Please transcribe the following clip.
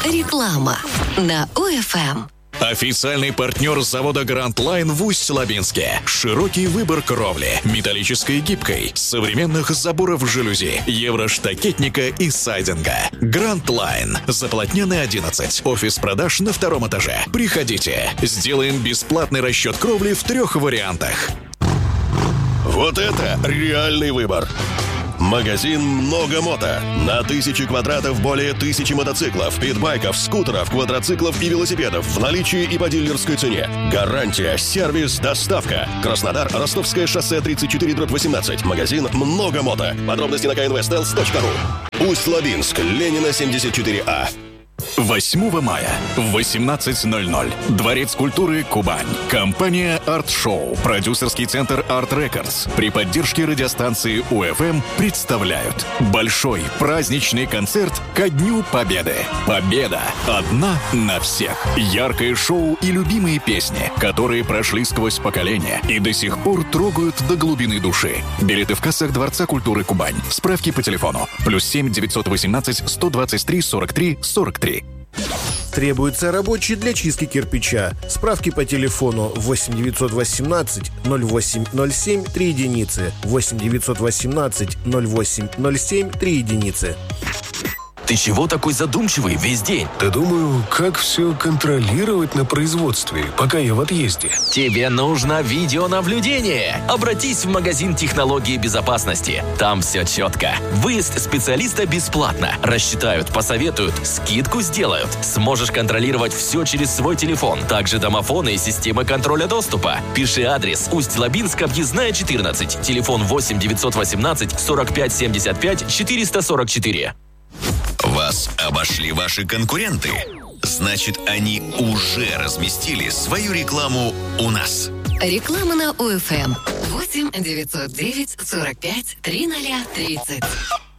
Реклама на УФМ. Официальный партнер завода Grand Line в Усть-Лабинске. Широкий выбор кровли, металлической и гибкой, современных заборов жалюзи, евроштакетника и сайдинга. Grand Line. Заполотненный 11. Офис продаж на 2 этаже. Приходите. Сделаем бесплатный расчет кровли в 3 вариантах. Вот это реальный выбор. Магазин «Много мото». На 1000 квадратов более 1000 мотоциклов, питбайков, скутеров, квадроциклов и велосипедов в наличии и по дилерской цене. Гарантия, сервис, доставка. Краснодар, Ростовское шоссе 34/18. Магазин «Много мото». Подробности на knvstels.ru. Усть-Лабинск, Ленина, 74А. 8 мая в 18:00. Дворец культуры «Кубань». Компания «Арт Шоу», продюсерский центр «Арт Рекордс» при поддержке радиостанции УФМ представляют большой праздничный концерт ко Дню Победы. Победа одна на всех. Яркое шоу и любимые песни, которые прошли сквозь поколения и до сих пор трогают до глубины души. Билеты в кассах Дворца культуры «Кубань». Справки по телефону +7 918 123 43 43. Требуется рабочий для чистки кирпича. Справки по телефону 8 918 08 07 3 единицы. 8 918 08 07 3 единицы. Ты чего такой задумчивый весь день? Да думаю, как все контролировать на производстве, пока я в отъезде. Тебе нужно видеонаблюдение. Обратись в магазин технологии безопасности. Там все четко. Выезд специалиста бесплатно. Рассчитают, посоветуют, скидку сделают. Сможешь контролировать все через свой телефон. Также домофоны и системы контроля доступа. Пиши адрес: Усть-Лабинск, объездная 14. Телефон 8 918 45 75 444. Вас обошли ваши конкуренты? Значит, они уже разместили свою рекламу у нас. Реклама на УФМ. 8 909 45 3030.